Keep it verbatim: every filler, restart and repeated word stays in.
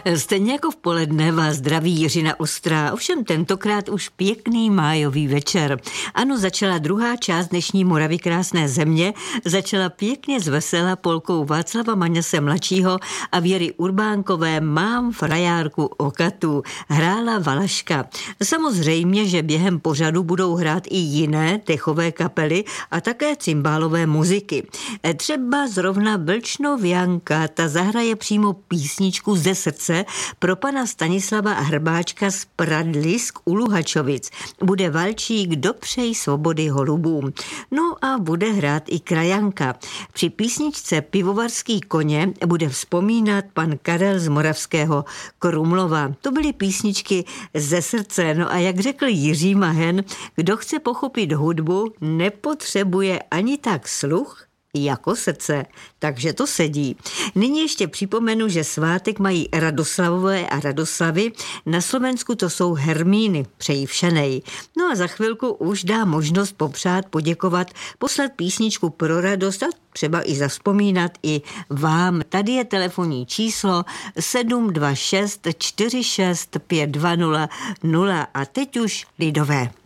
Stejně jako v poledne vás zdraví Jiřina Ostrá, ovšem tentokrát už pěkný májový večer. Ano, začala druhá část dnešní Moravy krásné země, začala pěkně zvesela polkou Václava Maňase mladšího a Věry Urbánkové Mám frajárku okatu. Hrála Valaška. Samozřejmě, že během pořadu budou hrát i jiné dechové kapely a také cymbálové muziky. Třeba zrovna Vlčnovianka, ta zahraje přímo písničku ze srdce pro pana Stanislava Hrbáčka z Pradlisk u Luhačovic. Bude valčík Dopřej svobody holubům. No a bude hrát i krajanka. Při písničce Pivovarský koně bude vzpomínat pan Karel z Moravského Krumlova. To byly písničky ze srdce. No a jak řekl Jiří Mahen, kdo chce pochopit hudbu, nepotřebuje ani tak sluch jako srdce, takže to sedí. Nyní ještě připomenu, že svátek mají Radoslavové a Radoslavy, na Slovensku to jsou Hermíny, přeji všenej. No a za chvilku už dá možnost popřát, poděkovat, poslat písničku pro radost a třeba i zavzpomínat i vám. Tady je telefonní číslo sedm dva šest čtyři šest pět dva nula nula a teď už lidové.